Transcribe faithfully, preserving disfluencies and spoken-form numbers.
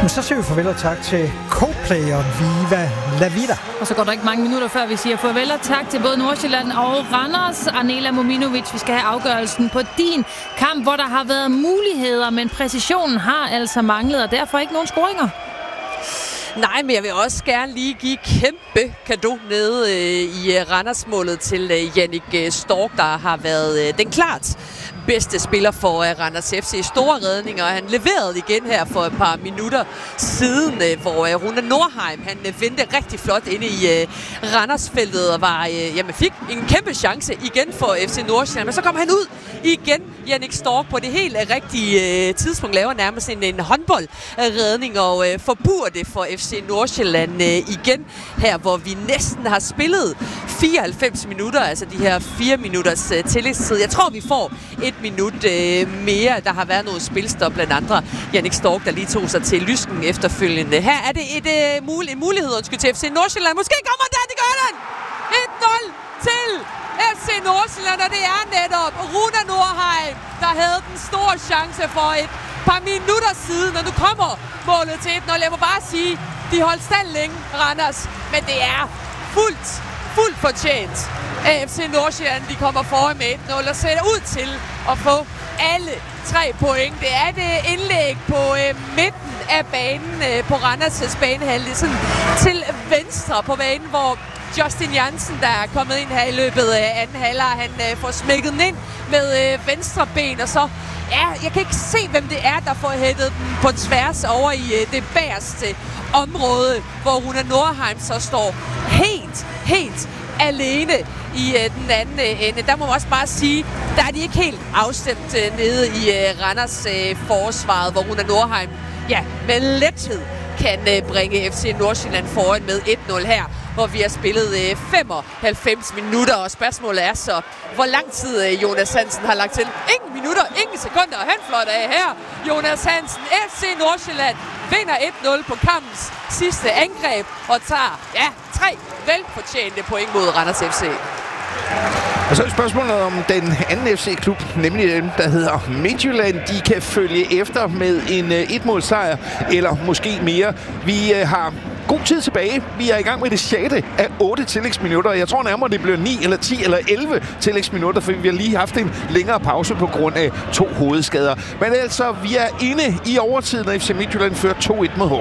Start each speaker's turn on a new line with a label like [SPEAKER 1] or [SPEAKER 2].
[SPEAKER 1] Men så siger vi farvel og tak til co-playeren Viva La Vida.
[SPEAKER 2] Og så går der ikke mange minutter før vi siger farvel og tak til både Nordsjælland og Randers. Arnela Mominovic, vi skal have afgørelsen på din kamp, hvor der har været muligheder, men præcisionen har altså manglet, og derfor ikke nogen scoringer.
[SPEAKER 3] Nej, men jeg vil også gerne lige give kæmpe cadeau nede øh, i Randers-målet til øh, Jannik øh, Stork, der har været øh, den klart bedste spiller for øh, Randers F C. Store redninger. Han leverede igen her for et par minutter siden, øh, hvor øh, Rune Nordheim han øh, vendte rigtig flot inde i øh, Randersfeltet og var, øh, jamen, fik en kæmpe chance igen for F C Nordsjælland. Men så kom han ud igen, Jannik Stork, på det helt øh, rigtige øh, tidspunkt, laver nærmest en, en håndboldredning og øh, forbuer det for F C Nordsjælland øh, igen her, hvor vi næsten har spillet fireoghalvfems minutter, altså de her fire minutters øh, tillægstid. Jeg tror, vi får et minut øh, mere. Der har været noget spilstop blandt andre. Jannik Stork, der lige tog sig til lysken efterfølgende. Her er det et, øh, mul- en mulighed, undskyld, til F C Nordsjælland. Måske kommer der, det gør den! et nul til F C Nordsjælland, og det er netop Rune Nordheim, der havde den store chance for et par minutter siden, og nu kommer målet til et nul. Jeg må bare sige, de holdt stand længe, Randers, men det er fuldt, fuldt fortjent. F C Nordsjælland, de kommer foran med et nul og ser ud til at få alle tre point. Det er det indlæg på øh, midten af banen, øh, på Randers' banehalvdel, sådan til venstre på banen, hvor Justin Jansen, der er kommet ind her i løbet af anden halvleg, han øh, får smækket den ind med øh, venstre ben, og så, ja, jeg kan ikke se, hvem det er, der får hættet den på tværs over i øh, det bagerste område, hvor Rune Nordheim så står helt, helt alene i øh, den anden øh, ende. Der må man også bare sige, der er de ikke helt afstemt øh, nede i øh, Randers øh, forsvaret, hvor Rune Nordheim, ja, med lethed kan øh, bringe F C Nordsjælland foran med et nul her, hvor vi har spillet øh, femoghalvfems minutter, og spørgsmålet er så, hvor lang tid øh, Jonas Hansen har lagt til. Ingen minutter, ingen sekunder, han fløjter af her. Jonas Hansen, F C Nordsjælland, vinder et nul på kampens sidste angreb, og tager, ja, tre velfortjente point mod Randers F C.
[SPEAKER 4] Og så er spørgsmålet om den anden F C-klub, nemlig den, der hedder Midtjylland. De kan følge efter med en uh, et-målsejr, eller måske mere. Vi uh, har god tid tilbage. Vi er i gang med det sjette af otte tillægsminutter. Jeg tror nærmere, det bliver ni eller ti eller elleve tillægsminutter, fordi vi har lige haft en længere pause på grund af to hovedskader. Men altså, vi er inde i overtiden, og F C Midtjylland fører to et mod H